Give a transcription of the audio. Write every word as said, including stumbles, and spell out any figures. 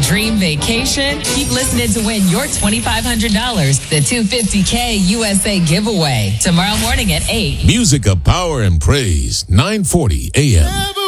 dream vacation? Keep listening to win your twenty-five hundred dollars, the two hundred fifty K U S A giveaway, tomorrow morning at eight. Music of Power and Praise, nine forty A M.